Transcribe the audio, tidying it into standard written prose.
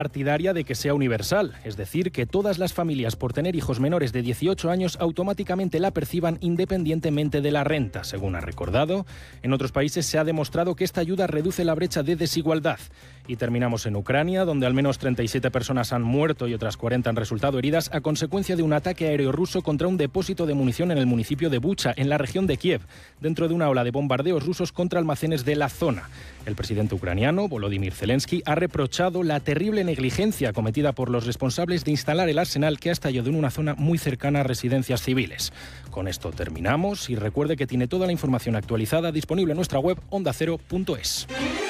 partidaria de que sea universal, es decir, que todas las familias por tener hijos menores de 18 años automáticamente la perciban independientemente de la renta. Según ha recordado, en otros países se ha demostrado que esta ayuda reduce la brecha de desigualdad. Y terminamos en Ucrania, donde al menos 37 personas han muerto y otras 40 han resultado heridas a consecuencia de un ataque aéreo ruso contra un depósito de munición en el municipio de Bucha, en la región de Kiev, dentro de una ola de bombardeos rusos contra almacenes de la zona. El presidente ucraniano, Volodymyr Zelensky, ha reprochado la terrible negligencia cometida por los responsables de instalar el arsenal que ha estallado en una zona muy cercana a residencias civiles. Con esto terminamos y recuerde que tiene toda la información actualizada disponible en nuestra web ondacero.es.